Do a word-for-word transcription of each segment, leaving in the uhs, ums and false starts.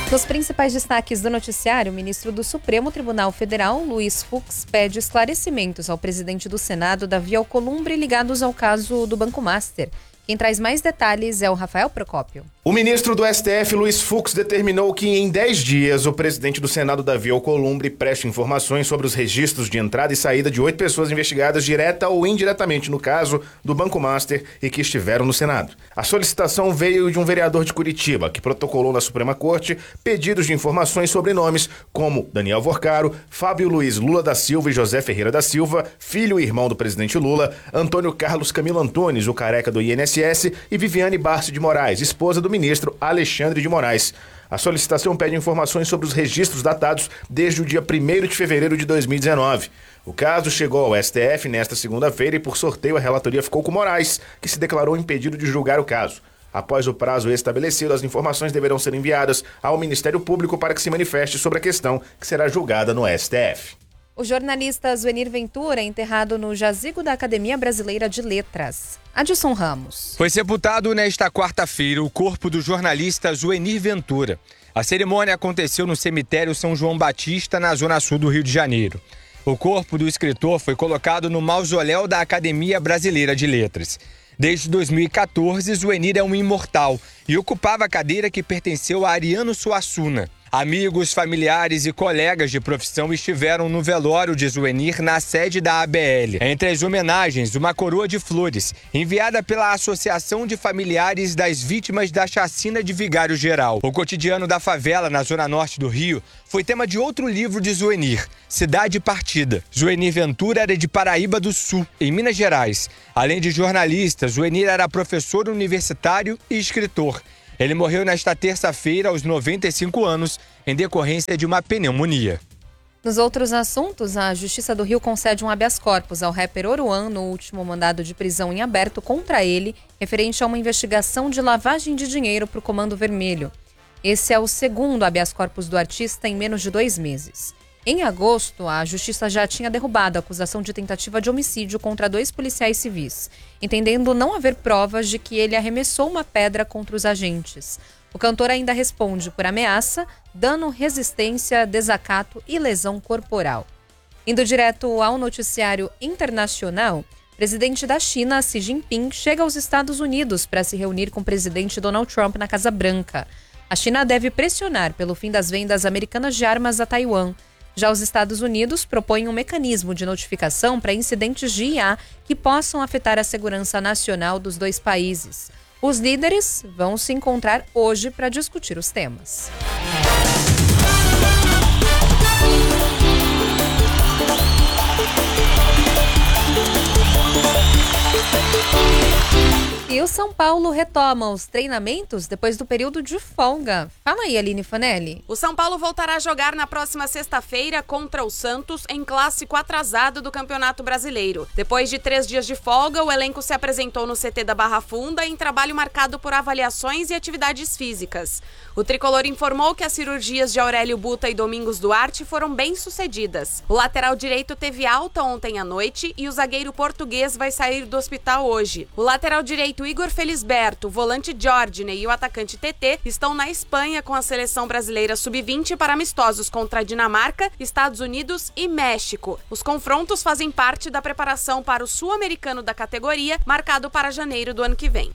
Nos principais destaques do noticiário, o ministro do Supremo Tribunal Federal, Luiz Fux, pede esclarecimentos ao presidente do Senado, Davi Alcolumbre, ligados ao caso do Banco Master. Quem traz mais detalhes é o Rafael Procópio. O ministro do S T F, Luiz Fux, determinou que em dez dias o presidente do Senado, Davi Alcolumbre, preste informações sobre os registros de entrada e saída de oito pessoas investigadas direta ou indiretamente no caso do Banco Master e que estiveram no Senado. A solicitação veio de um vereador de Curitiba, que protocolou na Suprema Corte pedidos de informações sobre nomes como Daniel Vorcaro, Fábio Luiz Lula da Silva e José Ferreira da Silva, filho e irmão do presidente Lula, Antônio Carlos Camilo Antunes, o careca do I N S S, e Viviane Barce de Moraes, esposa do ministro Alexandre de Moraes. A solicitação pede informações sobre os registros datados desde o dia primeiro de fevereiro de dois mil e dezenove. O caso chegou ao S T F nesta segunda-feira e, por sorteio, a relatoria ficou com Moraes, que se declarou impedido de julgar o caso. Após o prazo estabelecido, as informações deverão ser enviadas ao Ministério Público para que se manifeste sobre a questão, que será julgada no S T F. O jornalista Zuenir Ventura é enterrado no jazigo da Academia Brasileira de Letras. Adilson Ramos. Foi sepultado nesta quarta-feira o corpo do jornalista Zuenir Ventura. A cerimônia aconteceu no cemitério São João Batista, na zona sul do Rio de Janeiro. O corpo do escritor foi colocado no mausoléu da Academia Brasileira de Letras. Desde dois mil e quatorze, Zuenir é um imortal e ocupava a cadeira que pertenceu a Ariano Suassuna. Amigos, familiares e colegas de profissão estiveram no velório de Zuenir na sede da A B L. Entre as homenagens, uma coroa de flores, enviada pela Associação de Familiares das Vítimas da Chacina de Vigário Geral. O cotidiano da favela na zona norte do Rio foi tema de outro livro de Zuenir, Cidade Partida. Zuenir Ventura era de Paraíba do Sul, em Minas Gerais. Além de jornalista, Zuenir era professor universitário e escritor. Ele morreu nesta terça-feira, aos noventa e cinco anos, em decorrência de uma pneumonia. Nos outros assuntos, a Justiça do Rio concede um habeas corpus ao rapper Oruan no último mandado de prisão em aberto contra ele, referente a uma investigação de lavagem de dinheiro para o Comando Vermelho. Esse é o segundo habeas corpus do artista em menos de dois meses. Em agosto, a Justiça já tinha derrubado a acusação de tentativa de homicídio contra dois policiais civis, entendendo não haver provas de que ele arremessou uma pedra contra os agentes. O cantor ainda responde por ameaça, dano, resistência, desacato e lesão corporal. Indo direto ao noticiário internacional, o presidente da China, Xi Jinping, chega aos Estados Unidos para se reunir com o presidente Donald Trump na Casa Branca. A China deve pressionar pelo fim das vendas americanas de armas a Taiwan. Já os Estados Unidos propõem um mecanismo de notificação para incidentes de I A que possam afetar a segurança nacional dos dois países. Os líderes vão se encontrar hoje para discutir os temas. E o São Paulo retoma os treinamentos depois do período de folga. Fala aí, Aline Fanelli. O São Paulo voltará a jogar na próxima sexta-feira contra o Santos em clássico atrasado do Campeonato Brasileiro. Depois de três dias de folga, o elenco se apresentou no C T da Barra Funda em trabalho marcado por avaliações e atividades físicas. O tricolor informou que as cirurgias de Aurélio Buta e Domingos Duarte foram bem sucedidas. O lateral direito teve alta ontem à noite e o zagueiro português vai sair do hospital hoje. O lateral direito Igor Felisberto, o volante Jordney e o atacante T T estão na Espanha com a seleção brasileira sub vinte para amistosos contra a Dinamarca, Estados Unidos e México. Os confrontos fazem parte da preparação para o sul-americano da categoria, marcado para janeiro do ano que vem.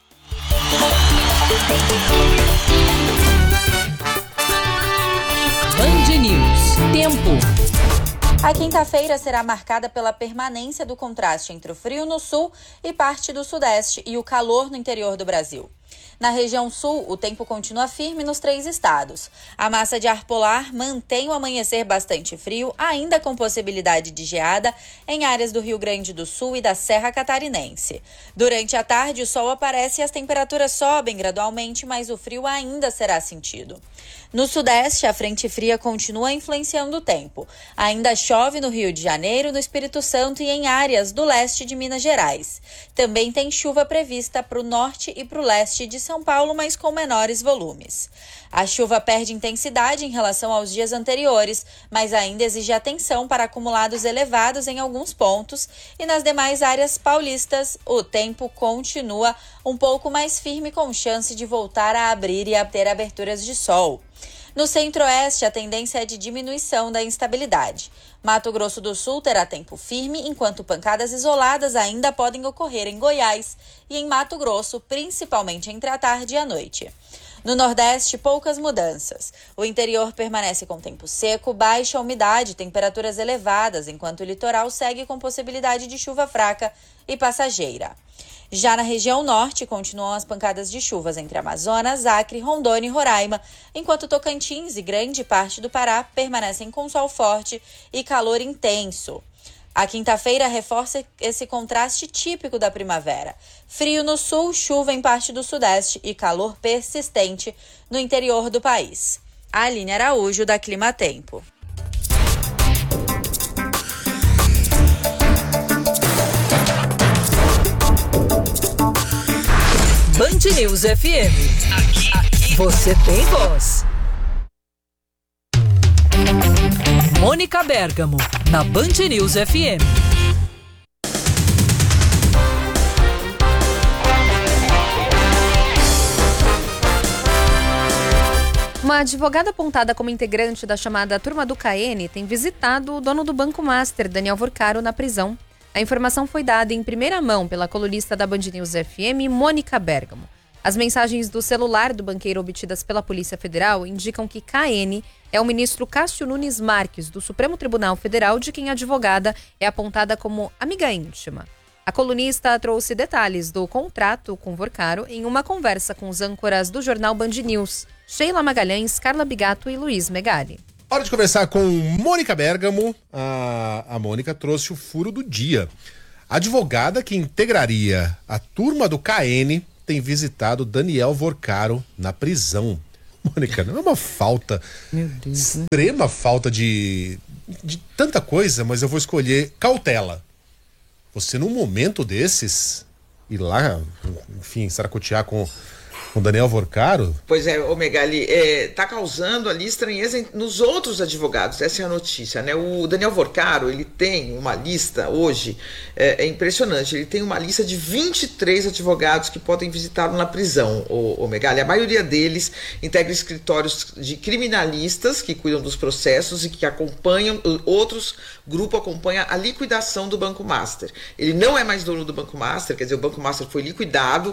Band News. Tempo. A quinta-feira será marcada pela permanência do contraste entre o frio no sul e parte do sudeste e o calor no interior do Brasil. Na região sul, o tempo continua firme nos três estados. A massa de ar polar mantém o amanhecer bastante frio, ainda com possibilidade de geada em áreas do Rio Grande do Sul e da Serra Catarinense. Durante a tarde, o sol aparece e as temperaturas sobem gradualmente, mas o frio ainda será sentido. No sudeste, a frente fria continua influenciando o tempo. Ainda chove no Rio de Janeiro, no Espírito Santo e em áreas do leste de Minas Gerais. Também tem chuva prevista para o norte e para o leste de São Paulo, mas com menores volumes. A chuva perde intensidade em relação aos dias anteriores, mas ainda exige atenção para acumulados elevados em alguns pontos e nas demais áreas paulistas o tempo continua um pouco mais firme com chance de voltar a abrir e a ter aberturas de sol. No centro-oeste, a tendência é de diminuição da instabilidade. Mato Grosso do Sul terá tempo firme, enquanto pancadas isoladas ainda podem ocorrer em Goiás e em Mato Grosso, principalmente entre a tarde e a noite. No Nordeste, poucas mudanças. O interior permanece com tempo seco, baixa umidade e temperaturas elevadas, enquanto o litoral segue com possibilidade de chuva fraca e passageira. Já na região norte, continuam as pancadas de chuvas entre Amazonas, Acre, Rondônia e Roraima, enquanto Tocantins e grande parte do Pará permanecem com sol forte e calor intenso. A quinta-feira reforça esse contraste típico da primavera. Frio no sul, chuva em parte do sudeste e calor persistente no interior do país. Aline Araújo, da Clima Tempo. Band News F M. Aqui, aqui você tem voz. Mônica Bergamo, na Band News F M. Uma advogada apontada como integrante da chamada Turma do K N tem visitado o dono do Banco Master, Daniel Vorcaro, na prisão. A informação foi dada em primeira mão pela colunista da Band News F M, Mônica Bergamo. As mensagens do celular do banqueiro obtidas pela Polícia Federal indicam que K N é o ministro Cássio Nunes Marques, do Supremo Tribunal Federal, de quem a advogada é apontada como amiga íntima. A colunista trouxe detalhes do contrato com Vorcaro em uma conversa com os âncoras do jornal Band News, Sheila Magalhães, Carla Bigato e Luiz Megali. Hora de conversar com Mônica Bergamo. A, a Mônica trouxe o furo do dia. A advogada que integraria a turma do K N tem visitado Daniel Vorcaro na prisão. Mônica, não é uma falta, Meu Deus, extrema falta de, de tanta coisa, mas eu vou escolher cautela. Você, num momento desses, ir lá, enfim, saracotear com com Daniel Vorcaro? Pois é, ô Megali, é, tá causando ali estranheza nos outros advogados, essa é a notícia, né? O Daniel Vorcaro, ele tem uma lista hoje, é, é impressionante, ele tem uma lista de vinte e três advogados que podem visitá-lo na prisão, ô, ô Megali. A maioria deles integra escritórios de criminalistas que cuidam dos processos e que acompanham, outros grupos acompanham a liquidação do Banco Master. Ele não é mais dono do Banco Master, quer dizer, o Banco Master foi liquidado,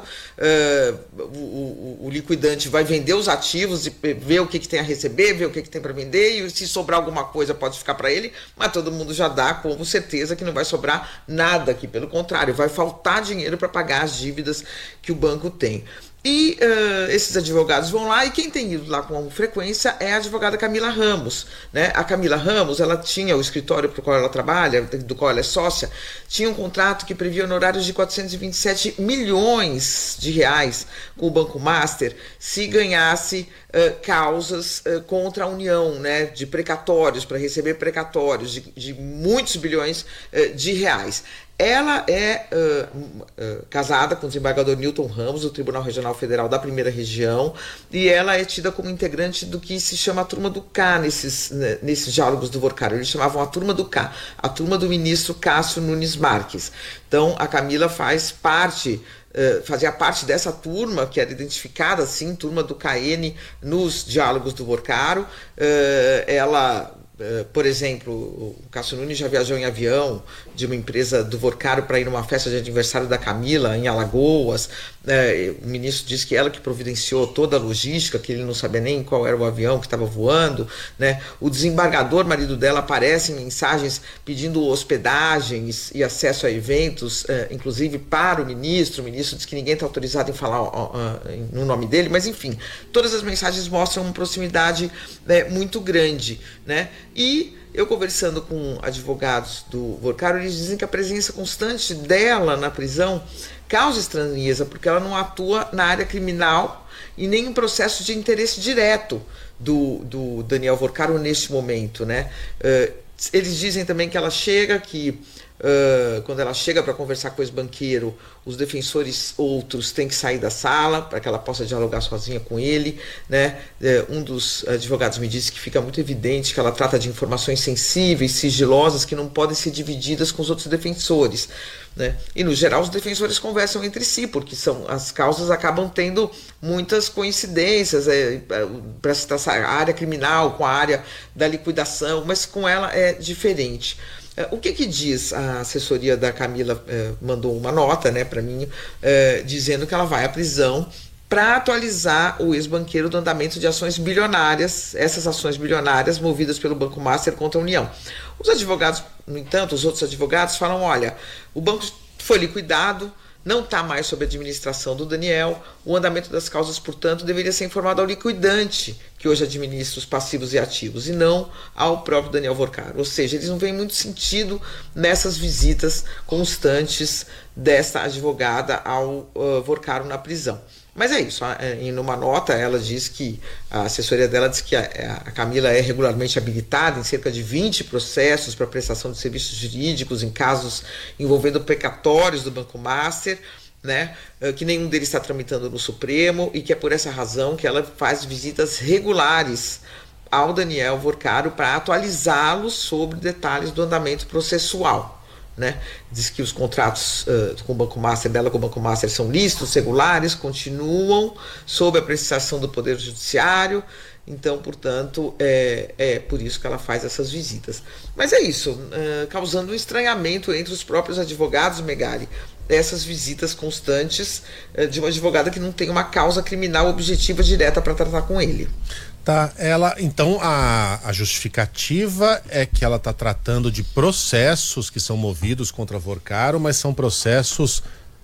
uh, o O, o liquidante vai vender os ativos e ver o que, que tem a receber, ver o que, que tem para vender, e se sobrar alguma coisa pode ficar para ele, mas todo mundo já dá como certeza que não vai sobrar nada aqui, pelo contrário, vai faltar dinheiro para pagar as dívidas que o banco tem. E uh, esses advogados vão lá, e quem tem ido lá com frequência é a advogada Camila Ramos, né? A Camila Ramos, ela tinha o escritório para o qual ela trabalha, do qual ela é sócia, tinha um contrato que previa honorários de quatrocentos e vinte e sete milhões de reais com o Banco Master se ganhasse uh, causas uh, contra a União, né? De precatórios, para receber precatórios de, de muitos bilhões uh, de reais. Ela é uh, uh, casada com o desembargador Newton Ramos, do Tribunal Regional Federal da Primeira Região, e ela é tida como integrante do que se chama a Turma do K nesses, né, nesses diálogos do Vorcaro. Eles chamavam a Turma do K, a turma do ministro Cássio Nunes Marques. Então, a Camila faz parte... Uh, fazia parte dessa turma, que era identificada assim, turma do K N, nos diálogos do Vorcaro. Uh, ela... Uh, por exemplo, o Cássio Nunes já viajou em avião de uma empresa do Vorcaro para ir numa festa de aniversário da Camila em Alagoas. Uh, o ministro disse que ela que providenciou toda a logística, que ele não sabia nem qual era o avião que estava voando, né? O desembargador, marido dela, aparece em mensagens pedindo hospedagens e acesso a eventos, uh, inclusive para o ministro. O ministro diz que ninguém está autorizado em falar uh, uh, no nome dele, mas enfim, todas as mensagens mostram uma proximidade uh, muito grande, né? E eu conversando com advogados do Vorcaro, eles dizem que a presença constante dela na prisão causa estranheza, porque ela não atua na área criminal e nem em processo de interesse direto do, do Daniel Vorcaro neste momento, né? Uh, eles dizem também que ela chega, que uh, quando ela chega para conversar com o ex-banqueiro, os defensores outros têm que sair da sala para que ela possa dialogar sozinha com ele, né? Uh, um dos advogados me disse que fica muito evidente que ela trata de informações sensíveis, sigilosas, que não podem ser divididas com os outros defensores, né? E no geral os defensores conversam entre si, porque são, as causas acabam tendo muitas coincidências, é, para citar a área criminal com a área da liquidação, mas com ela é diferente. O que que diz a assessoria da Camila? Eh, mandou uma nota, né, para mim, eh, dizendo que ela vai à prisão para atualizar o ex-banqueiro do andamento de ações bilionárias, essas ações bilionárias movidas pelo Banco Master contra a União. Os advogados, no entanto, os outros advogados falam, olha, o banco foi liquidado, não está mais sob a administração do Daniel, o andamento das causas, portanto, deveria ser informado ao liquidante, que hoje administra os passivos e ativos, e não ao próprio Daniel Vorcaro. Ou seja, eles não veem muito sentido nessas visitas constantes desta advogada ao uh, Vorcaro na prisão. Mas é isso, em uma nota ela diz que, a assessoria dela diz que a, a Camila é regularmente habilitada em cerca de vinte processos para prestação de serviços jurídicos em casos envolvendo precatórios do Banco Master, né, que nenhum deles está tramitando no Supremo, e que é por essa razão que ela faz visitas regulares ao Daniel Vorcaro para atualizá-lo sobre detalhes do andamento processual. Né? Diz que os contratos uh, com o Banco Master, dela com o Banco Master, são lícitos, regulares, continuam sob a apreciação do Poder Judiciário, então, portanto, é, é por isso que ela faz essas visitas. Mas é isso, uh, causando um estranhamento entre os próprios advogados, Megali, essas visitas constantes uh, de uma advogada que não tem uma causa criminal objetiva direta para tratar com ele. Tá, ela, então a, a justificativa é que ela está tratando de processos que são movidos contra Vorcaro, mas são processos...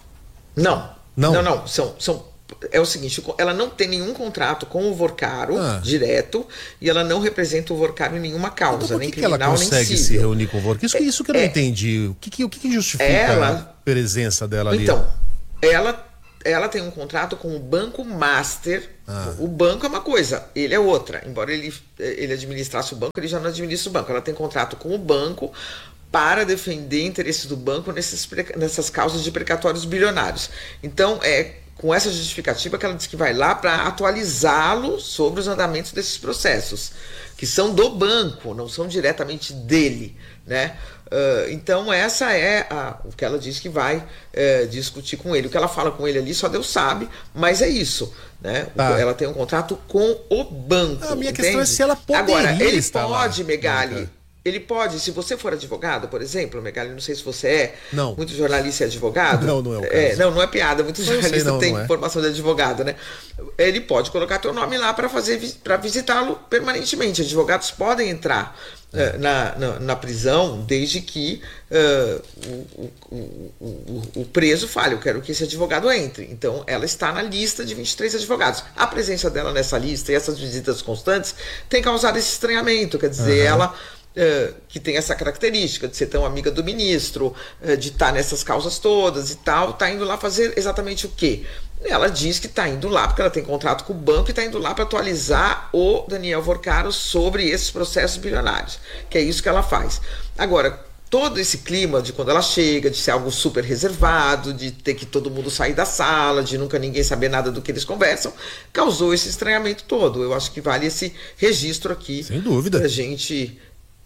Não, não, não, não são, são, é o seguinte, ela não tem nenhum contrato com o Vorcaro ah. direto, e ela não representa o Vorcaro em nenhuma causa, então, nem que criminal, nem civil. Ela consegue se reunir com o Vorcaro? Isso, é, isso que eu não é, entendi, o que, que, o que justifica ela, a presença dela ali? Então, ela... ela tem um contrato com o Banco Master. Ah. O banco é uma coisa, ele é outra. Embora ele, ele administrasse o banco, ele já não administra o banco. Ela tem contrato com o banco para defender interesses do banco nesses, nessas causas de precatórios bilionários. Então, é com essa justificativa que ela diz que vai lá para atualizá-lo sobre os andamentos desses processos, que são do banco, não são diretamente dele, né? Uh, então essa é a, o que ela diz que vai uh, discutir com ele. O que ela fala com ele ali só Deus sabe, mas é isso, né? Ah. Ela tem um contrato com o banco. A minha entende? questão é se ela poderia. Agora, ele estar pode, lá, Megali, nunca. Ele pode, se você for advogado, por exemplo, Megali, não sei se você é, não. muito jornalista é advogado. Não, não é o caso. É, não, não é piada, muito jornalista tem é. formação de advogado, né? Ele pode colocar teu nome lá para fazer, para visitá-lo permanentemente. Advogados podem entrar uh, na, na, na prisão desde que uh, o, o, o, o preso fale, eu quero que esse advogado entre. Então, ela está na lista de vinte e três advogados. A presença dela nessa lista e essas visitas constantes tem causado esse estranhamento, quer dizer, uhum. ela... Uh, que tem essa característica de ser tão amiga do ministro, uh, de estar tá nessas causas todas e tal, está indo lá fazer exatamente o quê? Ela diz que está indo lá porque ela tem contrato com o banco e está indo lá para atualizar o Daniel Vorcaro sobre esses processos bilionários, que é isso que ela faz. Agora, todo esse clima de quando ela chega, de ser algo super reservado, de ter que todo mundo sair da sala, de nunca ninguém saber nada do que eles conversam, causou esse estranhamento todo. Eu acho que vale esse registro aqui. Sem dúvida. Pra gente...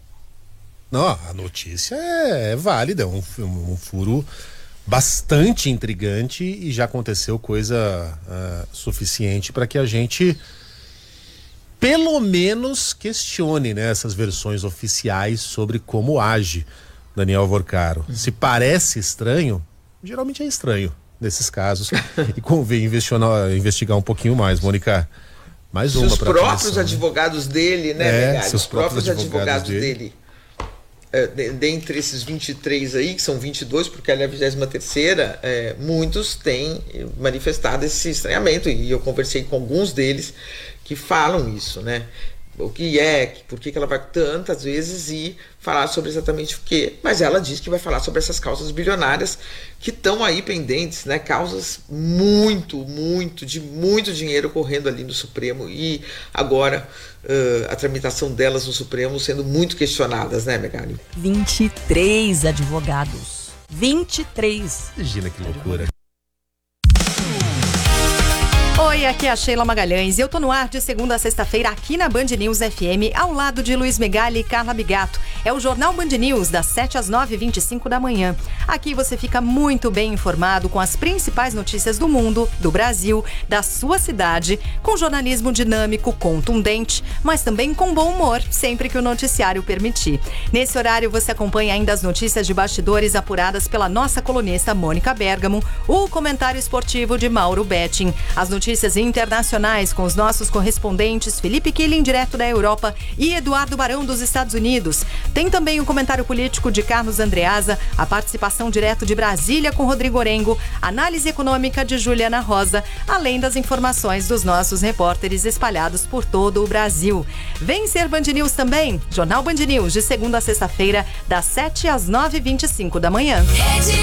Não, a notícia é, é válida, é um, um furo bastante intrigante e já aconteceu coisa uh, suficiente para que a gente pelo menos questione, né, essas versões oficiais sobre como age Daniel Vorcaro. Uhum. Se parece estranho, geralmente é estranho nesses casos e convém investigar, investigar um pouquinho mais, Mônica. Mais uma para os próprios advogados dele, né, é, os próprios advogados, advogados dele, dele. É, dentre esses vinte e três aí, que são vinte e dois, porque ela é a vigésima terceira, é, muitos têm manifestado esse estranhamento, e eu conversei com alguns deles que falam isso, né? o que é, por que ela vai tantas vezes e falar sobre exatamente o que. Mas ela diz que vai falar sobre essas causas bilionárias que estão aí pendentes, né? Causas muito, muito, de muito dinheiro correndo ali no Supremo e agora uh, a tramitação delas no Supremo sendo muito questionadas, né, Megali? vinte e três advogados. vinte e três. Imagina que loucura. Oi, aqui é a Sheila Magalhães e eu tô no ar de segunda a sexta-feira aqui na Band News F M, ao lado de Luiz Megali e Carla Bigato. É o Jornal Band News, das sete às nove e vinte e cinco da manhã. Aqui você fica muito bem informado com as principais notícias do mundo, do Brasil, da sua cidade, com jornalismo dinâmico, contundente, mas também com bom humor, sempre que o noticiário permitir. Nesse horário você acompanha ainda as notícias de bastidores apuradas pela nossa colunista Mônica Bergamo, o comentário esportivo de Mauro Betting, as notícias Notícias internacionais com os nossos correspondentes Felipe Killing, direto da Europa, e Eduardo Barão, dos Estados Unidos. Tem também o comentário político de Carlos Andreasa, a participação direto de Brasília com Rodrigo Orengo, análise econômica de Juliana Rosa, além das informações dos nossos repórteres espalhados por todo o Brasil. Vem ser Band News também, Jornal Band News, de segunda a sexta-feira, das sete às nove e vinte e cinco da manhã.